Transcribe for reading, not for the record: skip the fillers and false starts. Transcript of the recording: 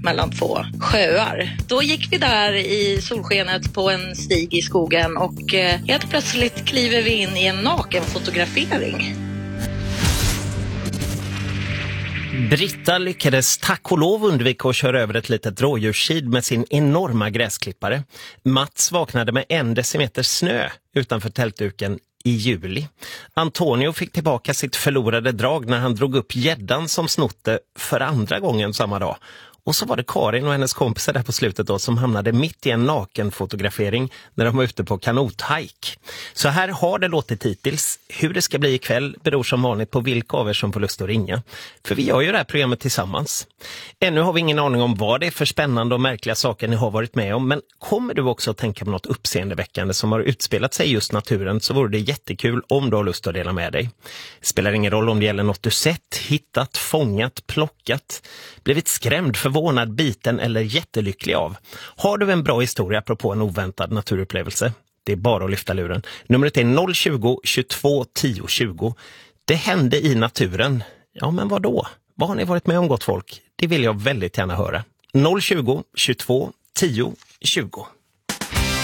mellan två sjöar. Då gick vi där i solskenet på en stig i skogen och helt plötsligt kliver vi in i en nakenfotografering. Britta lyckades tack och lov undvika att köra över ett litet rådjurskid med sin enorma gräsklippare. Mats vaknade med 1 decimeter snö utanför tältduken i juli. Antonio fick tillbaka sitt förlorade drag när han drog upp gäddan som snotte för andra gången samma dag. Och så var det Karin och hennes kompisar där på slutet då som hamnade mitt i en nakenfotografering när de var ute på kanothajk. Så här har det låtit hittills. Hur det ska bli ikväll beror som vanligt på vilka av er som får lust att ringa. För vi gör ju det här programmet tillsammans. Ännu har vi ingen aning om vad det är för spännande och märkliga saker ni har varit med om. Men kommer du också att tänka på något uppseendeväckande som har utspelat sig i just naturen, så vore det jättekul om du har lust att dela med dig. Det spelar ingen roll om det gäller något du sett, hittat, fångat, plockat, blivit skrämd, förvånad, biten eller jättelycklig av. Har du en bra historia apropå en oväntad naturupplevelse? Det är bara att lyfta luren. Numret är 020 22 10 20. Det hände i naturen. Ja, men vad då? Vad har ni varit med om, gott folk? Det vill jag väldigt gärna höra. 020 22 10 20.